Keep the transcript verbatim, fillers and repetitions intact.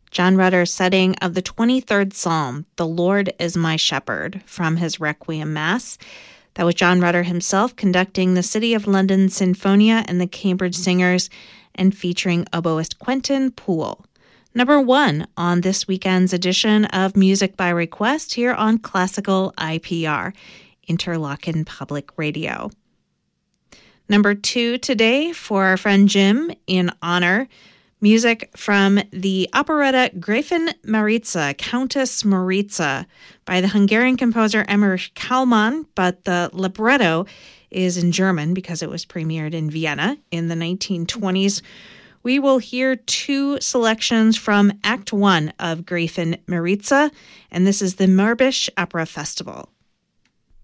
John Rutter's setting of the twenty-third Psalm, "The Lord is my shepherd," from his Requiem Mass. That was John Rutter himself conducting the City of London Sinfonia and the Cambridge Singers, and featuring oboist Quentin Poole. Number one on this weekend's edition of Music by Request here on Classical I P R, Interlochen Public Radio. Number two today for our friend Jim in honor, music from the operetta Gräfin Maritza, Countess Maritza, by the Hungarian composer Emmerich Kallmann, but the libretto is in German because it was premiered in Vienna in the nineteen twenties. We will hear two selections from Act One of Gräfin Maritza, and this is the Märbisch Opera Festival.